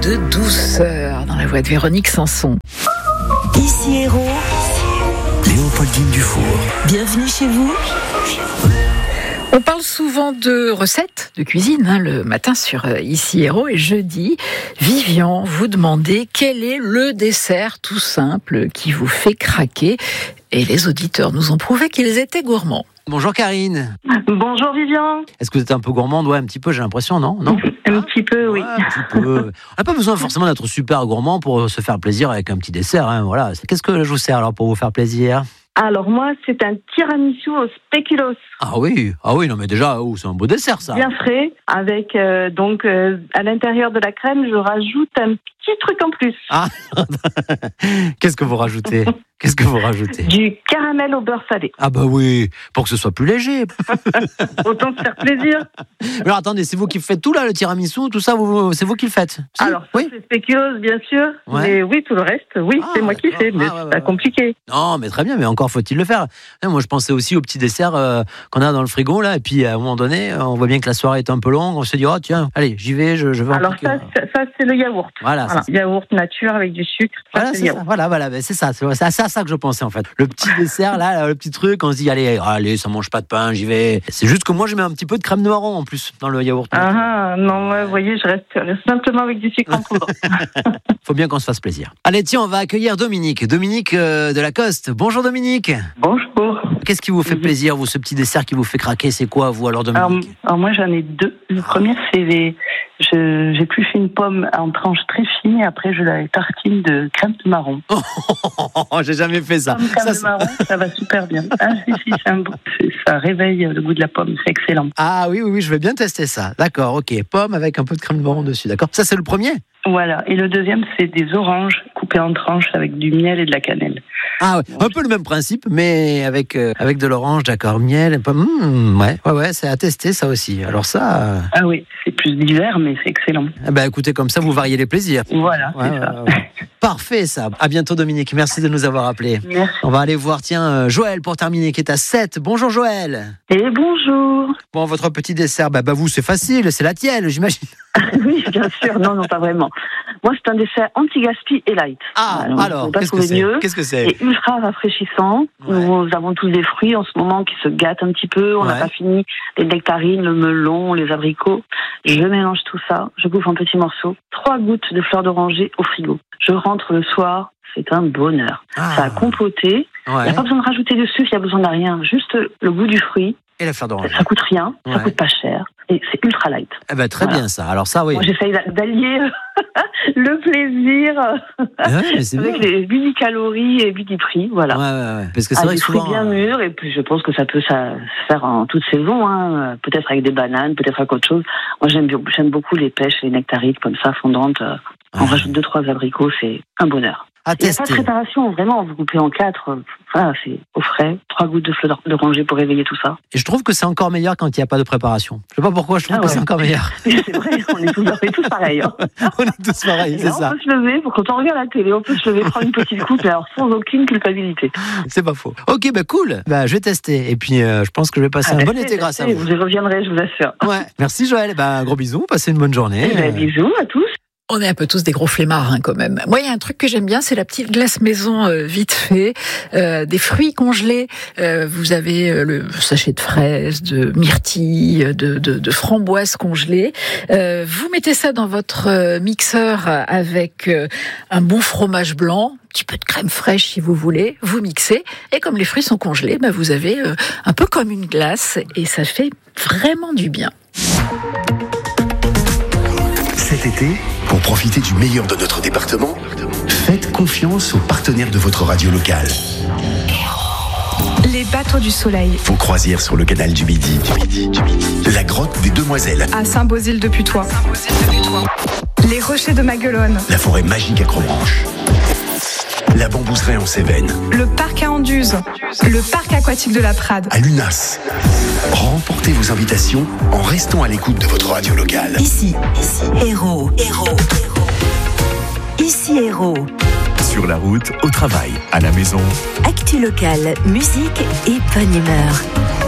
de douceur dans la voix de Véronique Sanson. Ici Héros, Léopoldine Dufour. Bienvenue chez vous. On parle souvent de recettes de cuisine le matin sur Ici Héros, et jeudi, Vivian, vous demandez quel est le dessert tout simple qui vous fait craquer, et les auditeurs nous ont prouvé qu'ils étaient gourmands. Bonjour Karine. Bonjour Vivian. Est-ce que vous êtes un peu gourmande? Ouais, un petit peu, j'ai l'impression, non? Un petit peu, oui. Ouais, un petit peu. On n'a pas besoin forcément d'être super gourmand pour se faire plaisir avec un petit dessert. Voilà. Qu'est-ce que je vous sers alors pour vous faire plaisir? Alors moi, c'est un tiramisu au spéculoos. Ah oui, non mais déjà, c'est un beau dessert ça. Bien frais, avec à l'intérieur de la crème, je rajoute un petit truc en plus. Ah, qu'est-ce que vous rajoutez? Du caramel au beurre salé. Ah bah oui, pour que ce soit plus léger. Autant se faire plaisir. Alors attendez, c'est vous qui faites tout là, le tiramisu, tout ça, c'est vous qui le faites? Si? Alors, oui, c'est spéculoos, bien sûr. Ouais. Mais oui, tout le reste, oui, c'est moi qui fais, mais c'est pas compliqué. Non, mais très bien, mais encore faut-il le faire. Moi, je pensais aussi au petit dessert qu'on a dans le frigo, là, et puis à un moment donné, on voit bien que la soirée est un peu longue, on se dit, oh tiens, allez, j'y vais, je vais en Alors piquer. ça, c'est le yaourt. Voilà. Yaourt nature avec du sucre. Voilà, c'est ça. Voilà, ben, c'est ça. C'est à ça que je pensais, en fait. Le petit dessert, là, le petit truc, on se dit, allez, ça mange pas de pain, j'y vais. C'est juste que moi, je mets un petit peu de crème de marron, en plus, dans le yaourt. Non, vous voyez, je reste simplement avec du sucre en poudre. Faut bien qu'on se fasse plaisir. Allez, tiens, on va accueillir Dominique. Dominique de Lacoste. Bonjour, Dominique. Bonjour. Qu'est-ce qui vous fait plaisir, vous, ce petit dessert qui vous fait craquer? C'est quoi, vous, alors, Dominique? Alors moi, j'en ai deux. Le premier, c'est j'épluche une pomme en tranches très fines et après, je la tartine de crème de marron. J'ai jamais fait ça. Crème de marron, ça va super bien. Ça réveille le goût de la pomme, c'est excellent. Ah oui, je vais bien tester ça. D'accord, ok. Pomme avec un peu de crème de marron dessus, d'accord. Ça, c'est le premier? Voilà. Et le deuxième, c'est des oranges coupées en tranches avec du miel et de la cannelle. Ah ouais, un peu le même principe, mais avec de l'orange, d'accord, miel, pomme. Ouais, c'est à tester ça aussi. Alors ça. Ah oui, c'est plus d'hiver, mais c'est excellent. Écoutez, comme ça, vous variez les plaisirs. Voilà, c'est ça. Ouais. Parfait, ça. À bientôt, Dominique. Merci de nous avoir appelés. Merci. On va aller voir, Joël pour terminer, qui est à 7. Bonjour, Joël. Et bonjour. Bon, votre petit dessert, vous, c'est facile, c'est la tienne, j'imagine. Oui, bien sûr. Non, pas vraiment. Moi, c'est un dessert anti-gaspi et light. Alors qu'est-ce que c'est? Qu'est-ce que c'est? C'est ultra rafraîchissant. Ouais. Nous avons tous des fruits en ce moment qui se gâtent un petit peu. On n'a pas fini les nectarines, le melon, les abricots. Je mélange tout ça. Je bouffe en petits morceaux. 3 gouttes de fleur d'oranger au frigo. Je rentre le soir. C'est un bonheur. Ça a compoté. Il n'y a pas besoin de rajouter de sucre. Il n'y a besoin de rien. Juste le goût du fruit. Et la fleur d'oranger. Ça coûte rien. Ça coûte pas cher. Et c'est ultra light. Très bien ça. Alors ça, oui. Moi, j'essaye d'allier le plaisir avec les 8 calories et 8 prix, voilà. Ouais. Parce que c'est vrai que souvent, bien mûrs, et puis je pense que ça peut se faire en toute saison, peut-être avec des bananes, peut-être avec autre chose. Moi, j'aime beaucoup les pêches, les nectarines comme ça, fondantes. On rajoute 2-3 abricots, c'est un bonheur. Il n'y a pas de préparation, vraiment, vous coupez en 4, c'est au frais, 3 gouttes de fleur d'oranger pour réveiller tout ça. Et je trouve que c'est encore meilleur quand il n'y a pas de préparation. Je ne sais pas pourquoi, je trouve que c'est encore meilleur. C'est vrai, on est tous pareils. On est tous pareils, c'est ça. On peut se lever, quand on regarde la télé, on peut se lever, prendre une petite coupe, mais alors sans aucune culpabilité. C'est pas faux. Ok, cool. Je vais tester. Et puis, je pense que je vais passer un bon été grâce à vous. Vous y reviendrez, je vous assure. Ouais. Merci Joël. Gros bisous, passez une bonne journée. Bisous à tous. On est un peu tous des gros flemmards quand même. Moi, il y a un truc que j'aime bien, c'est la petite glace maison vite fait, des fruits congelés. Vous avez le sachet de fraises, de myrtilles, de framboises congelées. Vous mettez ça dans votre mixeur avec un bon fromage blanc, un petit peu de crème fraîche si vous voulez. Vous mixez et comme les fruits sont congelés, vous avez un peu comme une glace et ça fait vraiment du bien. Cet été, pour profiter du meilleur de notre département, faites confiance aux partenaires de votre radio locale. Les bateaux du soleil. Vos croisières sur le canal du Midi. La grotte des Demoiselles. À Saint-Bauzile-de-Putois. Les rochers de Maguelone. La forêt magique à Crobranche. La bambouseraie en Cévennes. Le parc à Anduze. Le parc aquatique de la Prade. À Lunas. Remportez vos invitations en restant à l'écoute de votre radio locale. Ici Héros. Ici Héros. Sur la route, au travail, à la maison. Actu locale, musique et bonne humeur.